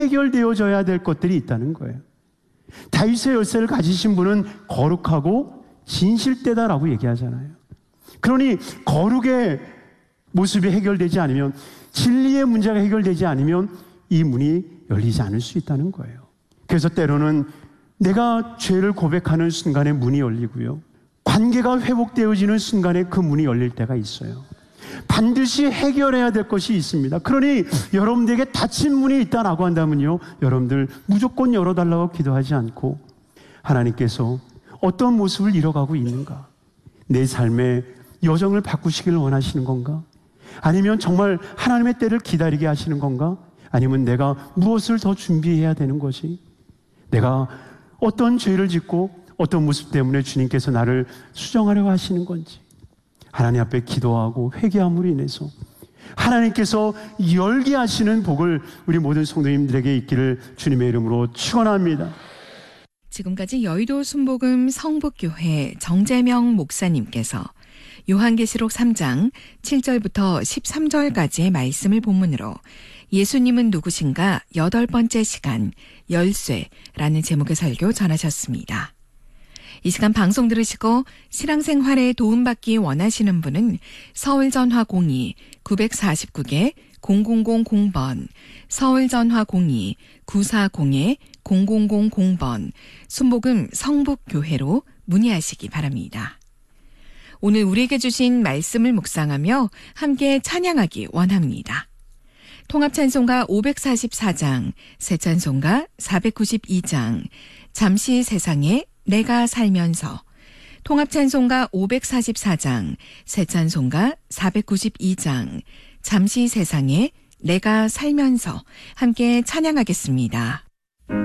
해결되어져야 될 것들이 있다는 거예요. 다윗의 열쇠를 가지신 분은 거룩하고 진실되다라고 얘기하잖아요. 그러니 거룩의 모습이 해결되지 않으면, 진리의 문제가 해결되지 않으면 이 문이 열리지 않을 수 있다는 거예요. 그래서 때로는 내가 죄를 고백하는 순간에 문이 열리고요, 관계가 회복되어지는 순간에 그 문이 열릴 때가 있어요. 반드시 해결해야 될 것이 있습니다. 그러니 여러분들에게 닫힌 문이 있다라고 한다면요, 여러분들 무조건 열어달라고 기도하지 않고 하나님께서 어떤 모습을 이뤄가고 있는가, 내 삶의 여정을 바꾸시기를 원하시는 건가, 아니면 정말 하나님의 때를 기다리게 하시는 건가, 아니면 내가 무엇을 더 준비해야 되는 것이, 내가 어떤 죄를 짓고 어떤 모습 때문에 주님께서 나를 수정하려고 하시는 건지, 하나님 앞에 기도하고 회개함으로 인해서 하나님께서 열게 하시는 복을 우리 모든 성도님들에게 있기를 주님의 이름으로 축원합니다. 지금까지 여의도 순복음 성북교회 정재명 목사님께서 요한계시록 3장 7절부터 13절까지의 말씀을 본문으로 예수님은 누구신가 8번째 시간 열쇠라는 제목의 설교 전하셨습니다. 이 시간 방송 들으시고 신앙생활에 도움받기 원하시는 분은 서울전화 02-949개 0000번, 서울전화 02-940-0000번, 순복음 성북교회로 문의하시기 바랍니다. 오늘 우리에게 주신 말씀을 묵상하며 함께 찬양하기 원합니다. 통합찬송가 544장, 새찬송가 492장, 잠시 세상에 내가 살면서, 통합찬송가 544장, 새찬송가 492장, 잠시 세상에 내가 살면서 함께 찬양하겠습니다.